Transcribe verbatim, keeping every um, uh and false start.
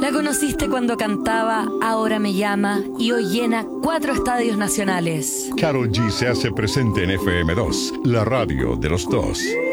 La conociste cuando cantaba Ahora me llama y hoy llena cuatro estadios nacionales. Karol G se hace presente en F M dos, la radio de los dos.